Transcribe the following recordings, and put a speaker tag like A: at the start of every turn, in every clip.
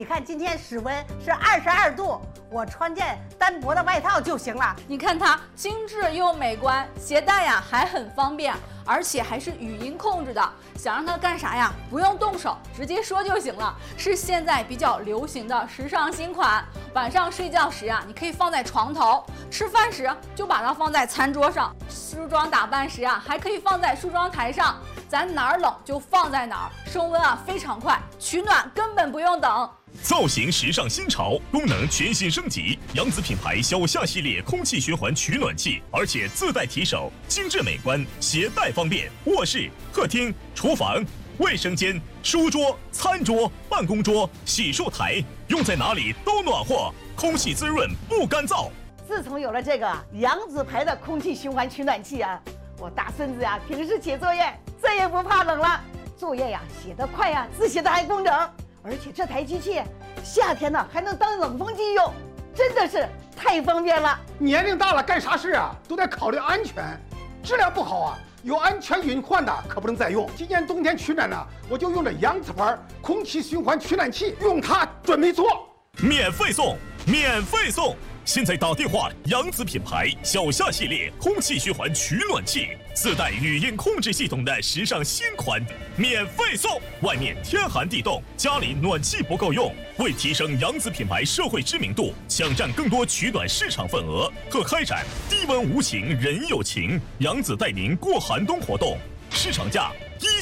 A: 你看今天室温是22度，我穿件单薄的外套就行了。
B: 你看它精致又美观，携带呀还很方便，而且还是语音控制的。想让它干啥呀？不用动手，直接说就行了。是现在比较流行的时尚新款。晚上睡觉时啊，你可以放在床头；吃饭时就把它放在餐桌上；梳妆打扮时啊，还可以放在梳妆台上。咱哪儿冷就放在哪儿，升温啊非常快，取暖根本不用等。
C: 造型时尚新潮，功能全新升级。扬子品牌小夏系列空气循环取暖器，而且自带提手，精致美观，携带方便。卧室、客厅、厨房、卫生间、书桌、餐桌、办公桌、洗漱台，用在哪里都暖和，空气滋润不干燥。
A: 自从有了这个扬子牌的空气循环取暖器啊，我大孙子呀平时写作业再也不怕冷了，作业呀写得快呀，字写得还工整。而且这台机器夏天呢还能当冷风机用，真的是太方便了。
D: 年龄大了干啥事啊都得考虑安全，质量不好啊有安全隐患的可不能再用。今年冬天取暖呢，我就用这扬子牌空气循环取暖器，用它准没错。
C: 免费送，免费送！现在打电话，扬子品牌小夏系列空气循环取暖器，自带语音控制系统的时尚新款，免费送！外面天寒地冻，家里暖气不够用，为提升扬子品牌社会知名度，抢占更多取暖市场份额，特开展低温无情人有情，扬子带您过寒冬活动，市场价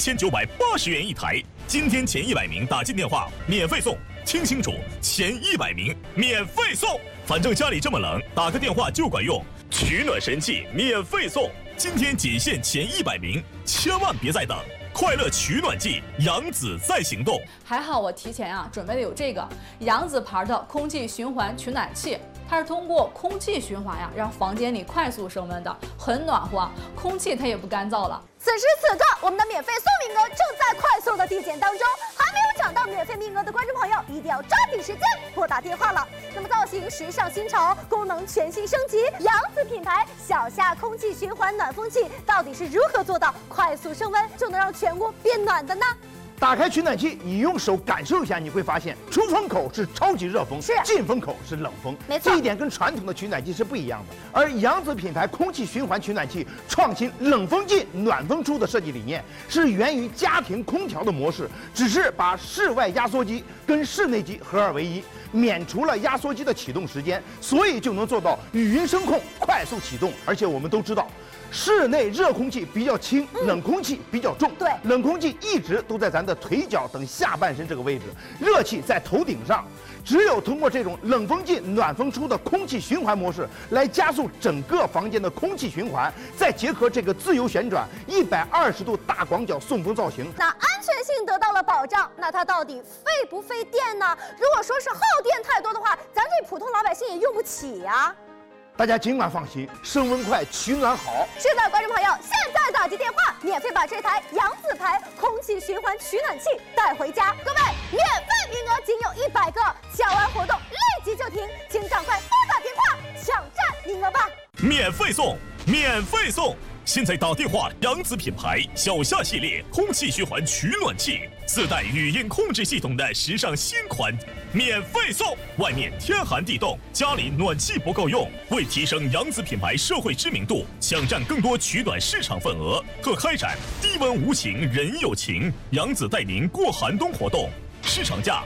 C: 1980元一台，今天前100名打进电话免费送，听清楚，前100名免费送。反正家里这么冷，打个电话就管用。取暖神器免费送，今天仅限前100名，千万别再等！快乐取暖季，扬子在行动。
B: 还好我提前准备的有这个扬子牌的空气循环取暖器，它是通过空气循环让房间里快速升温的，很暖和，空气它也不干燥了。
E: 此时此刻，我们的免费送名额正在快速的递减当中，还没有抢到免费名额的观众朋友，一定要抓紧时间拨打电话了。那么造型时尚新潮，功能全新升级，扬子品牌小夏空气循环暖风器到底是如何做到快速升温就能让全屋变暖的呢？
F: 打开取暖器，你用手感受一下，你会发现出风口是超级热风，进风口是冷风，
E: 没错，
F: 这一点跟传统的取暖器是不一样的。而扬子品牌空气循环取暖器创新冷风进、暖风出的设计理念，是源于家庭空调的模式，只是把室外压缩机跟室内机合二为一，免除了压缩机的启动时间，所以就能做到语音声控快速启动。而且我们都知道，室内热空气比较轻，冷空气比较重。
E: 对，
F: 冷空气一直都在咱的腿脚等下半身这个位置，热气在头顶上。只有通过这种冷风进、暖风出的空气循环模式，来加速整个房间的空气循环，再结合这个自由旋转120度大广角送风造型，
E: 那安全性得到了保障。那它到底费不费电呢？如果说是耗电太多的话，咱这普通老百姓也用不起呀。
F: 大家尽管放心，升温快，取暖好。
E: 是的，观众朋友，现在打进电话，免费把这台扬子牌空气循环取暖器带回家。各位，免费名额仅有100个，抢完活动立即就停，请赶快拨打电话抢占名额吧。
C: 免费送，免费送！现在打电话，扬子品牌小夏系列空气循环取暖器，自带语音控制系统的时尚新款，免费送！外面天寒地冻，家里暖气不够用，为提升扬子品牌社会知名度，抢占更多取暖市场份额，特开展低温无情人有情，扬子带您过寒冬活动，市场价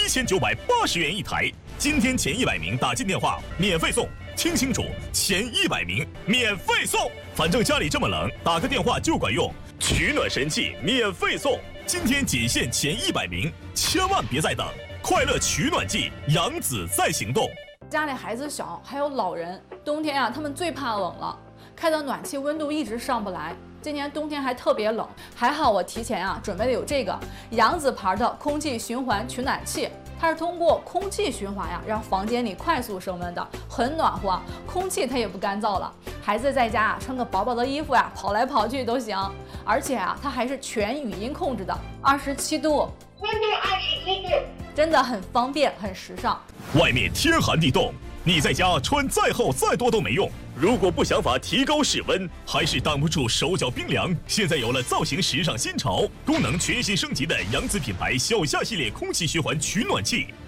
C: 1980元一台，今天前100名打进电话免费送，听清楚，前100名免费送。反正家里这么冷，打个电话就管用。取暖神器免费送，今天仅限前100名，千万别再等！快乐取暖季，扬子在行动。
B: 家里孩子小，还有老人，冬天他们最怕冷了，开的暖气温度一直上不来。今年冬天还特别冷，还好我提前准备的有这个扬子牌的空气循环取暖器，它是通过空气循环让房间里快速升温的，很暖和，空气它也不干燥了。孩子在家穿个薄薄的衣服跑来跑去都行，而且它还是全语音控制的，27度，温度21度，真的很方便，很时尚。
C: 外面天寒地冻，你在家穿再厚再多都没用。如果不想法提高室温，还是挡不住手脚冰凉。现在有了造型时尚新潮、功能全新升级的扬子品牌小夏系列空气循环取暖器，